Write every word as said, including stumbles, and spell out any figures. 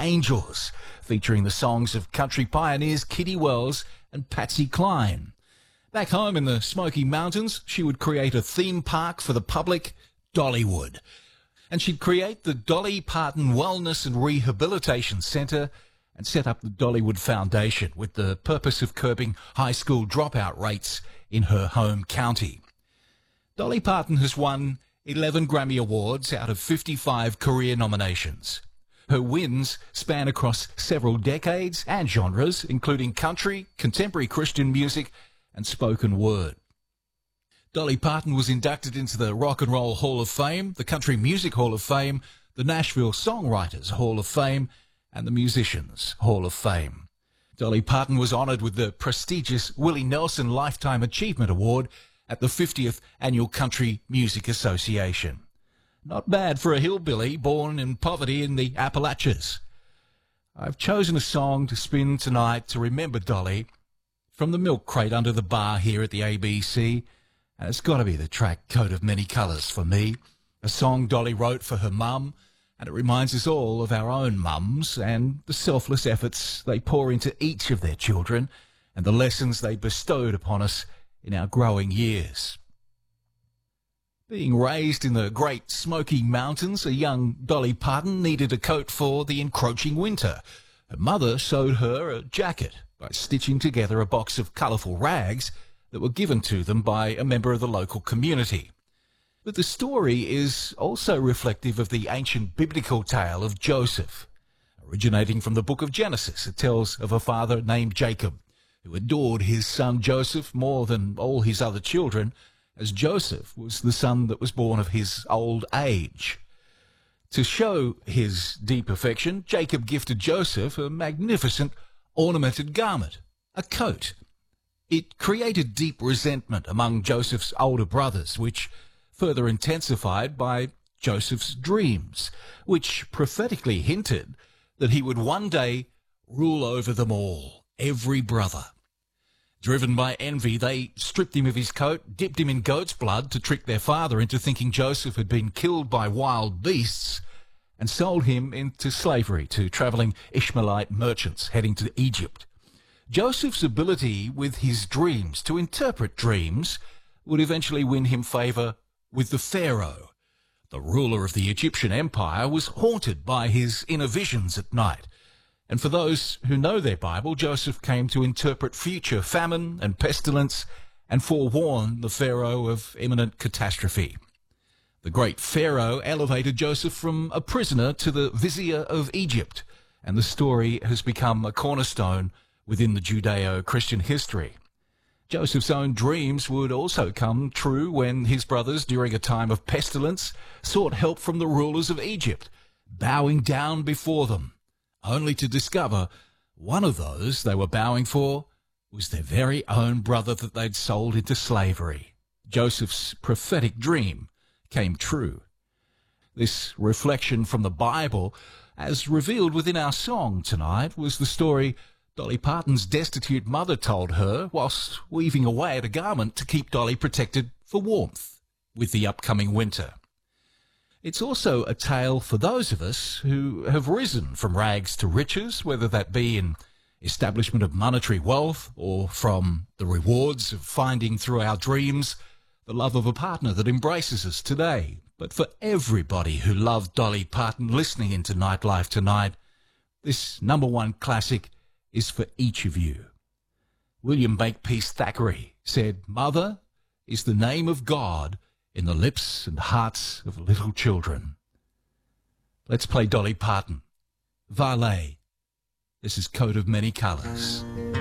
Angels, featuring the songs of country pioneers Kitty Wells and Patsy Cline. Back home in the Smoky Mountains, she would create a theme park for the public, Dollywood. And she'd create the Dolly Parton Wellness and Rehabilitation Centre and set up the Dollywood Foundation with the purpose of curbing high school dropout rates in her home county. Dolly Parton has won eleven Grammy Awards out of fifty-five career nominations. Her wins span across several decades and genres, including country, contemporary Christian music, and spoken word. Dolly Parton was inducted into the Rock and Roll Hall of Fame, the Country Music Hall of Fame, the Nashville Songwriters Hall of Fame, and the Musicians Hall of Fame. Dolly Parton was honoured with the prestigious Willie Nelson Lifetime Achievement Award at the fiftieth Annual Country Music Association. Not bad for a hillbilly born in poverty in the Appalachians. I've chosen a song to spin tonight to remember Dolly from the milk crate under the bar here at the A B C, and it's got to be the track Coat of Many Colours for me, a song Dolly wrote for her mum, and it reminds us all of our own mums and the selfless efforts they pour into each of their children and the lessons they bestowed upon us in our growing years. Being raised in the Great Smoky Mountains, a young Dolly Parton needed a coat for the encroaching winter. Her mother sewed her a jacket by stitching together a box of colourful rags that were given to them by a member of the local community. But the story is also reflective of the ancient biblical tale of Joseph. Originating from the book of Genesis, it tells of a father named Jacob who adored his son Joseph more than all his other children, as Joseph was the son that was born of his old age. To show his deep affection, Jacob gifted Joseph a magnificent ornamented garment, a coat. It created deep resentment among Joseph's older brothers, which further intensified by Joseph's dreams, which prophetically hinted that he would one day rule over them all, every brother. Driven by envy, they stripped him of his coat, dipped him in goat's blood to trick their father into thinking Joseph had been killed by wild beasts, and sold him into slavery to travelling Ishmaelite merchants heading to Egypt. Joseph's ability with his dreams to interpret dreams would eventually win him favour with the Pharaoh. The ruler of the Egyptian Empire was haunted by his inner visions at night. And for those who know their Bible, Joseph came to interpret future famine and pestilence and forewarn the Pharaoh of imminent catastrophe. The great Pharaoh elevated Joseph from a prisoner to the vizier of Egypt, and the story has become a cornerstone within the Judeo-Christian history. Joseph's own dreams would also come true when his brothers, during a time of pestilence, sought help from the rulers of Egypt, bowing down before them, only to discover one of those they were bowing for was their very own brother that they'd sold into slavery. Joseph's prophetic dream came true. This reflection from the Bible, as revealed within our song tonight, was the story Dolly Parton's destitute mother told her whilst weaving away at a garment to keep Dolly protected for warmth with the upcoming winter. It's also a tale for those of us who have risen from rags to riches, whether that be in establishment of monetary wealth or from the rewards of finding through our dreams the love of a partner that embraces us today. But for everybody who loved Dolly Parton listening into Nightlife tonight, this number one classic is for each of you. William Makepeace Thackeray said, "Mother is the name of God in the lips and hearts of little children." Let's play Dolly Parton. Valet. This is Coat of Many Colours.